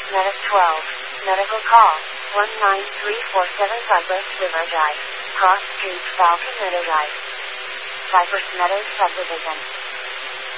Medic 12. Medical call. 19347 Cypress River Drive. Cross Street, Falcon Meadow Drive. Cypress Meadows Subdivision.